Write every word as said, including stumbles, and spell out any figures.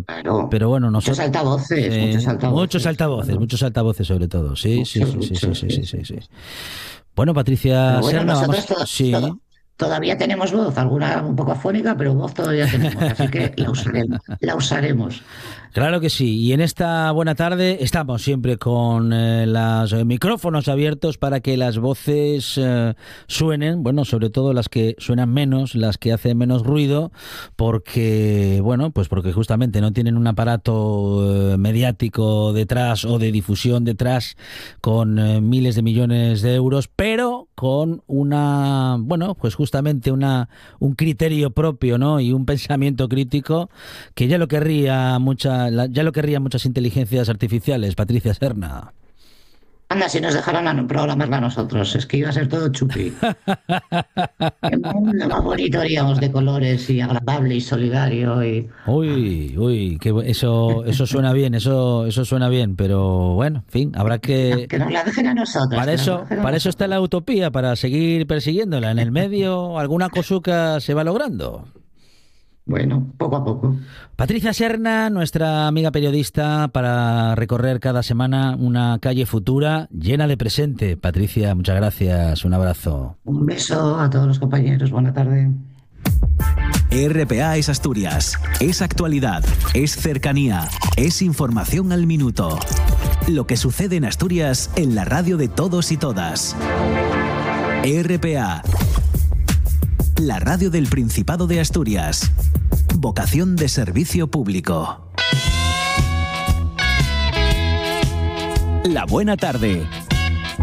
Claro. pero bueno, nosotros... Muchos altavoces, eh, muchos altavoces. Muchos altavoces, Claro. muchos altavoces sobre todo, sí, Muchos, sí, sí, sí, sí, muchos, sí, sí, sí, sí, sí. sí. Bueno, Patricia Pero bueno, Serna, nosotros vamos... todo, Sí. todo- todavía tenemos voz, alguna un poco afónica, pero voz todavía tenemos, así que la usaremos, la usaremos. Claro que sí. Y en esta buena tarde estamos siempre con eh, los eh, micrófonos abiertos para que las voces eh, suenen, bueno, sobre todo las que suenan menos, las que hacen menos ruido, porque, bueno, pues porque justamente no tienen un aparato eh, mediático detrás o de difusión detrás con eh, miles de millones de euros, pero con una, bueno, pues justamente una un criterio propio, ¿no? Y un pensamiento crítico que ya lo querría mucha, la- ya lo querrían muchas inteligencias artificiales, Patricia Serna. Anda, si nos dejaran a no programarla a nosotros, es que iba a ser todo chupi. Qué mundo más bonito haríamos de colores y agradable y solidario y Uy, uy, que bu- eso, eso suena bien, eso, eso suena bien, pero bueno, en fin, habrá que, no- que, que nos la dejen a nosotros, para que nos la eso, dejen a para eso está la nosotros. utopía, para seguir persiguiéndola. En el medio, alguna cosuca se va logrando. Bueno, poco a poco. Patricia Serna, nuestra amiga periodista, para recorrer cada semana una calle futura llena de presente. Patricia, muchas gracias, un abrazo. Un beso a todos los compañeros, buena tarde. R P A es Asturias, es actualidad, es cercanía, es información al minuto. Lo que sucede en Asturias en la radio de todos y todas. R P A, la radio del Principado de Asturias. Vocación de servicio público. La buena tarde.